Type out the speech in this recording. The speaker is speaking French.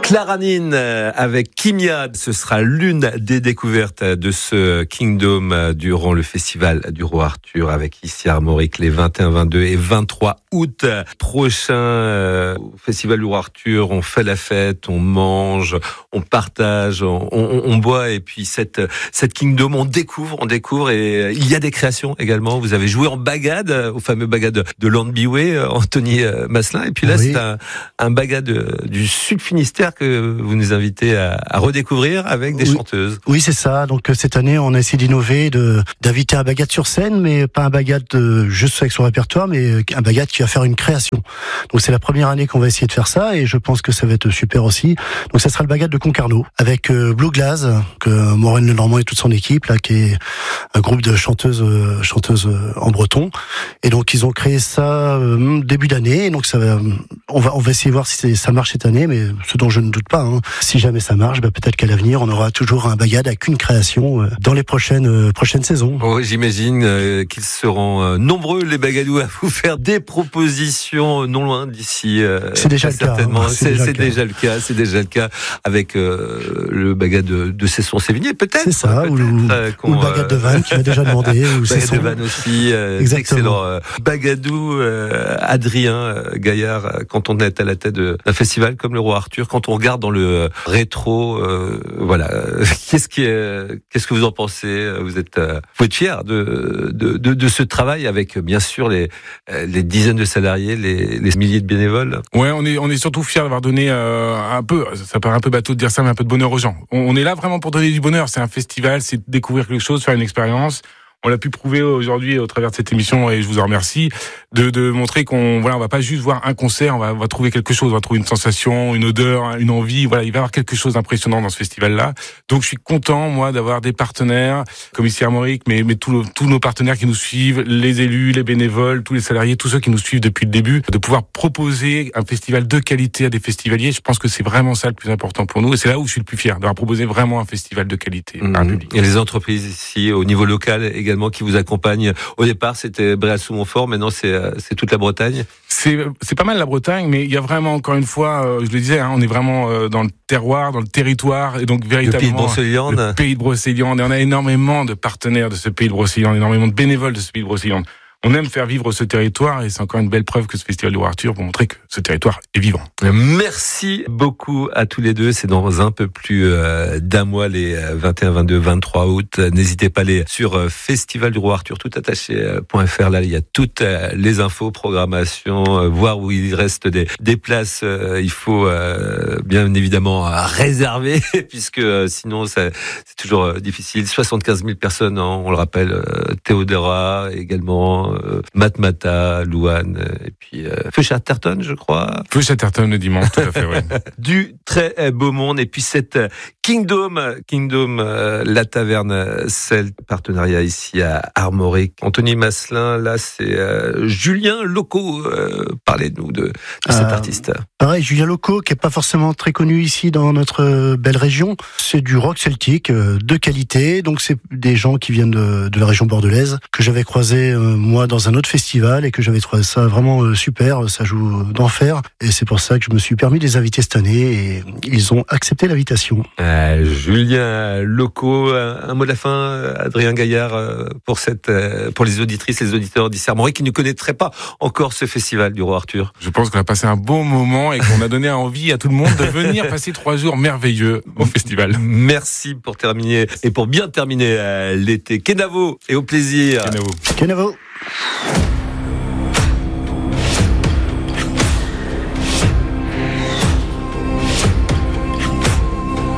Claranine avec Kimia, ce sera l'une des découvertes de ce Kingdom durant le festival du Roi Arthur avec ici à Armorique les 21, 22 et 23 août prochain. Au festival du Roi Arthur, on fait la fête, on mange, on partage, on boit et puis cette Kingdom, on découvre et il y a des créations également. Vous avez joué en bagad, au fameux bagad de Landbiway, Anthony Masselin, et puis là oui. C'est un bagad du Sud Finistère que vous nous invitez à redécouvrir avec des chanteuses. Oui, c'est ça. Donc cette année, on a essayé d'innover, d'inviter un bagad sur scène, mais pas un bagad juste avec son répertoire, mais un bagad qui va faire une création. Donc c'est la première année qu'on va essayer de faire ça, et je pense que ça va être super aussi. Donc ça sera le bagad de Concarneau avec Blue Glass, que Maureen Lenormand et toute son équipe là, qui est un groupe de chanteuses en breton. Et donc ils ont créé ça début d'année. Et donc ça va, on va essayer de voir si ça marche cette année, mais ce dont je ne doute pas. Si jamais ça marche, peut-être qu'à l'avenir on aura toujours un bagad avec une création dans les prochaines saisons. Oh, j'imagine qu'ils seront nombreux les bagadous à vous faire des propositions non loin d'ici. C'est déjà le cas. C'est déjà le cas avec le bagad de Cesson-Sévigné, peut-être. C'est ça, ou le bagad de Vannes qui m'a déjà demandé. Ou bagad de Vannes aussi. Excellent. Bagadou, Adrien Gaillard, quand on est à la tête d'un festival comme le Roi Arthur, quand on regarde dans le rétro, voilà. Qu'est-ce que vous en pensez? Vous êtes fiers de ce travail avec bien sûr les dizaines de salariés, les milliers de bénévoles. Ouais, on est surtout fiers d'avoir donné un peu, ça paraît un peu bateau de dire ça, mais un peu de bonheur aux gens. On est là vraiment pour donner du bonheur. C'est un festival, c'est découvrir quelque chose, faire une expérience. On l'a pu prouver aujourd'hui au travers de cette émission, et je vous en remercie, de montrer qu'on va pas juste voir un concert, on va trouver quelque chose, on va trouver une sensation, une odeur, une envie. Voilà, il va y avoir quelque chose d'impressionnant dans ce festival-là. Donc je suis content, moi, d'avoir des partenaires comme ici à Armorique, mais tous nos partenaires qui nous suivent, les élus, les bénévoles, tous les salariés, tous ceux qui nous suivent depuis le début, de pouvoir proposer un festival de qualité à des festivaliers. Je pense que c'est vraiment ça le plus important pour nous, et c'est là où je suis le plus fier, d'avoir proposé vraiment un festival de qualité à un public. Et les entreprises ici, au niveau local également, qui vous accompagnent. Au départ, c'était Bréal-sous-Montfort, maintenant c'est toute la Bretagne. C'est pas mal la Bretagne, mais il y a vraiment, encore une fois, je le disais, on est vraiment dans le terroir, dans le territoire, et donc véritablement le pays de Brocéliande. Et on a énormément de partenaires de ce pays de Brocéliande, énormément de bénévoles de ce pays de Brocéliande. On aime faire vivre ce territoire, et c'est encore une belle preuve que ce festival du Roi Arthur pour montrer que ce territoire est vivant. Merci beaucoup à tous les deux. C'est dans un peu plus d'un mois, les 21, 22, 23 août. N'hésitez pas à aller sur festivalduroiarthur toutattaché.fr. Là, il y a toutes les infos, programmation, voir où il reste des places. Il faut bien évidemment réserver, puisque sinon c'est toujours difficile. 75 000 personnes, on le rappelle, Théodora également, Matmata, Louane, et puis Feu Chatterton, je crois. Feu Chatterton le dimanche, tout à fait, oui. Du très beau monde. Et puis cette Kingdom, la taverne Celt, partenariat ici à Armorique. Anthony Masselin, là c'est Julien Loco. Parlez-nous de cet artiste. Pareil, Julien Loco, qui est pas forcément très connu ici dans notre belle région. C'est du rock celtique de qualité. Donc c'est des gens qui viennent de la région bordelaise, que j'avais croisé moi dans un autre festival, et que j'avais trouvé ça vraiment super. Ça joue d'enfer, et c'est pour ça que je me suis permis de les inviter cette année, et ils ont accepté l'invitation. Julien Loco, un mot de la fin, Adrien Gaillard, pour les auditrices et les auditeurs d'ici Armorique qui ne connaîtraient pas encore ce festival du Roi Arthur. Je pense qu'on a passé un bon moment, et qu'on a donné envie à tout le monde de venir passer 3 jours merveilleux au festival. Merci pour terminer, et pour bien terminer l'été. Kenavo, et au plaisir. Kenavo. Kenavo.